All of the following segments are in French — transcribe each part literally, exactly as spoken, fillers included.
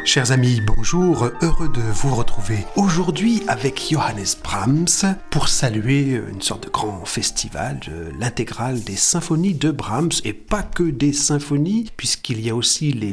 Chers amis, bonjour, heureux de vous retrouver aujourd'hui avec Johannes Brahms pour saluer une sorte de grand festival de l'intégrale des symphonies de Brahms, et pas que des symphonies, puisqu'il y a aussi les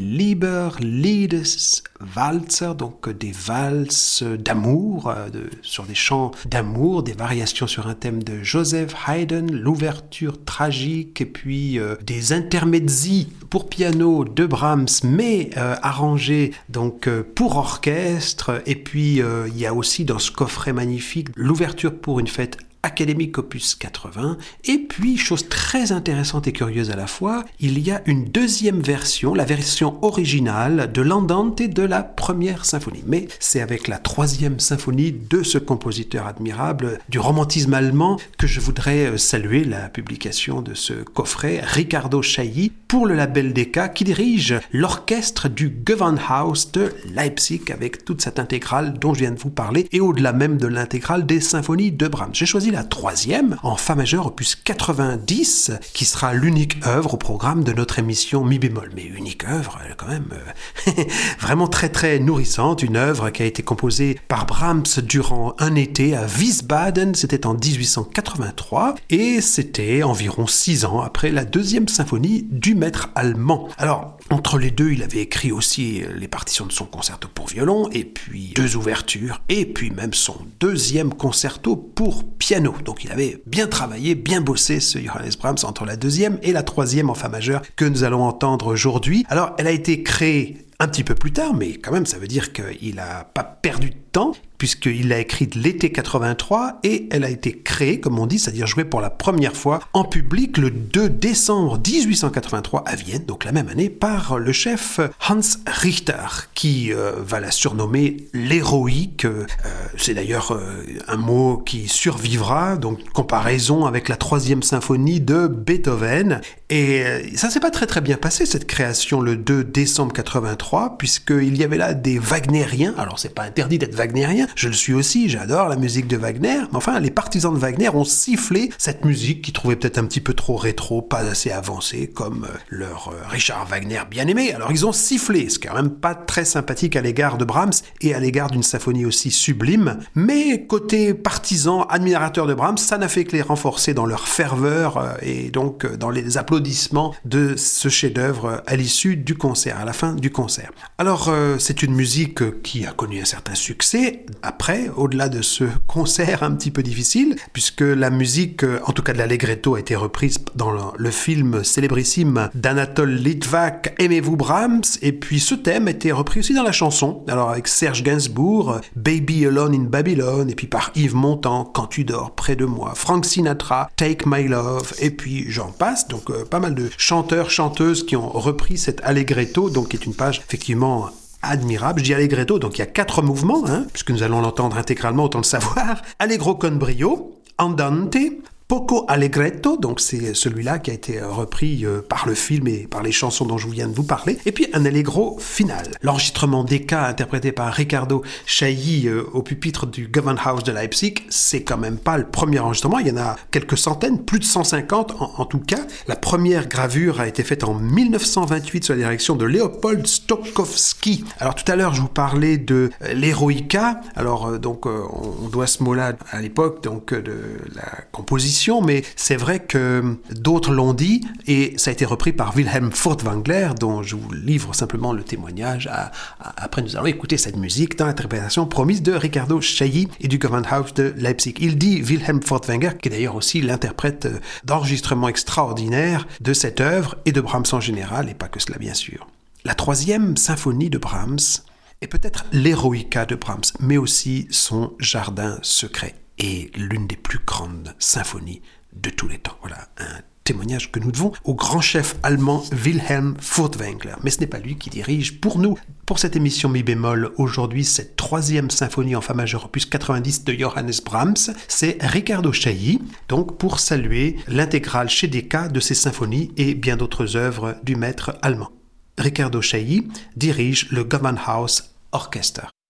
Liederlieds Walzer, donc des valses d'amour, de, sur des chants d'amour, des variations sur un thème de Joseph Haydn, l'ouverture tragique, et puis euh, des intermezzi pour piano de Brahms, mais euh, arrangés donc euh, pour orchestre. Et puis euh, il y a aussi dans ce coffret magnifique l'ouverture pour une fête académique opus quatre-vingts, et puis, chose très intéressante et curieuse à la fois, il y a une deuxième version, la version originale de l'Andante de la première symphonie. Mais c'est avec la troisième symphonie de ce compositeur admirable du romantisme allemand que je voudrais saluer la publication de ce coffret, Riccardo Chailly, pour le label Decca, qui dirige l'orchestre du Gewandhaus de Leipzig, avec toute cette intégrale dont je viens de vous parler, et au-delà même de l'intégrale des symphonies de Brahms. J'ai choisi la troisième, en fa majeur opus quatre-vingt-dix, qui sera l'unique œuvre au programme de notre émission Mi bémol. Mais unique œuvre, elle est quand même euh, vraiment très très nourrissante, une œuvre qui a été composée par Brahms durant un été à Wiesbaden, c'était en dix-huit cent quatre-vingt-trois, et c'était environ six ans après la deuxième symphonie du maître allemand. Alors, entre les deux, il avait écrit aussi les partitions de son concerto pour violon, et puis deux ouvertures, et puis même son deuxième concerto pour piano. Donc il avait bien travaillé, bien bossé ce Johannes Brahms entre la deuxième et la troisième en fa majeur que nous allons entendre aujourd'hui. Alors elle a été créée un petit peu plus tard, mais quand même ça veut dire qu'il n'a pas perdu de temps, puisqu'il l'a écrite l'été quatre-vingt-trois, et elle a été créée, comme on dit, c'est-à-dire jouée pour la première fois en public le deux décembre dix-huit cent quatre-vingt-trois à Vienne, donc la même année, par le chef Hans Richter, qui euh, va la surnommer l'héroïque. Euh, c'est d'ailleurs euh, un mot qui survivra, donc comparaison avec la troisième symphonie de Beethoven. Et euh, ça s'est pas très très bien passé, cette création, le deux décembre quatre-vingt-trois, puisqu'il y avait là des wagnériens. Alors c'est pas interdit d'être wagnérien, je le suis aussi, j'adore la musique de Wagner, mais enfin les partisans de Wagner ont sifflé cette musique qu'ils trouvaient peut-être un petit peu trop rétro, pas assez avancée, comme euh, leur euh, Richard Wagner bien-aimé. Alors ils ont sifflé, ce qui est quand même pas très sympathique à l'égard de Brahms et à l'égard d'une symphonie aussi sublime, mais côté partisan, admirateur de Brahms, ça n'a fait que les renforcer dans leur ferveur euh, et donc euh, dans les applaudissements de ce chef-d'œuvre euh, à l'issue du concert, à la fin du concert. Alors euh, c'est une musique euh, qui a connu un certain succès après, au-delà de ce concert un petit peu difficile, puisque la musique, en tout cas de l'allegretto, a été reprise dans le, le film célébrissime d'Anatole Litvak, Aimez-vous Brahms, et puis ce thème a été repris aussi dans la chanson, alors avec Serge Gainsbourg, Baby Alone in Babylon, et puis par Yves Montand, Quand tu dors près de moi, Frank Sinatra, Take My Love, et puis j'en passe, donc euh, pas mal de chanteurs, chanteuses qui ont repris cet allegretto, donc qui est une page effectivement admirable. Je dis allegretto, donc il y a quatre mouvements, hein, puisque nous allons l'entendre intégralement, autant le savoir. Allegro con brio, andante, poco allegretto, donc c'est celui-là qui a été repris euh, par le film et par les chansons dont je viens de vous parler, et puis un allegro final. L'enregistrement Decca interprété par Riccardo Chailly euh, au pupitre du Gewandhaus de Leipzig, c'est quand même pas le premier enregistrement, il y en a quelques centaines, plus de cent cinquante en, en tout cas. La première gravure a été faite en mille neuf cent vingt-huit sous la direction de Leopold Stokowski. Alors tout à l'heure je vous parlais de euh, l'Eroica, alors euh, donc euh, on doit ce mot-là à l'époque donc euh, de la composition, mais c'est vrai que d'autres l'ont dit, et ça a été repris par Wilhelm Furtwängler, dont je vous livre simplement le témoignage. À, à, après, nous allons écouter cette musique dans l'interprétation promise de Riccardo Chailly et du Gewandhaus de Leipzig. Il dit, Wilhelm Furtwängler, qui est d'ailleurs aussi l'interprète d'enregistrement extraordinaire de cette œuvre, et de Brahms en général, et pas que cela bien sûr. La troisième symphonie de Brahms est peut-être l'Eroica de Brahms, mais aussi son jardin secret, et l'une des plus grandes symphonies de tous les temps. Voilà un témoignage que nous devons au grand chef allemand Wilhelm Furtwängler. Mais ce n'est pas lui qui dirige pour nous, pour cette émission Mi bémol, aujourd'hui, cette troisième symphonie en fa majeur opus quatre-vingt-dix de Johannes Brahms, c'est Riccardo Chailly, donc pour saluer l'intégrale chez Decca de ses symphonies et bien d'autres œuvres du maître allemand. Riccardo Chailly dirige le Gewandhaus Orchester.